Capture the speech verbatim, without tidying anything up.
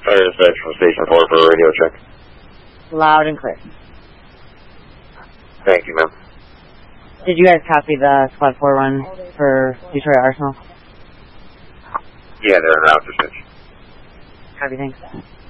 Fire dispatch from Station four for a radio check. Loud and clear. Thank you, ma'am. Did you guys copy the Squad four run for Detroit Arsenal? Yeah, they're in route to switch. Copy, thanks.